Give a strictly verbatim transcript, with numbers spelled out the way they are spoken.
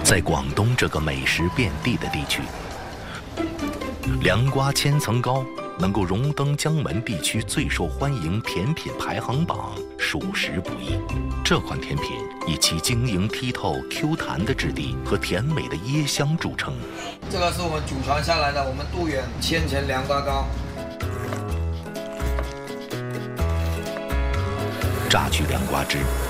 在广东这个美食遍地的地区，凉瓜千层糕能够荣登江门地区最受欢迎甜品排行榜，属实不易。这款甜品以其晶莹剔透、Q 弹的质地和甜美的椰香著称。 这个是我们祖传下来的我们渡远千层凉瓜糕。 榨去凉瓜汁，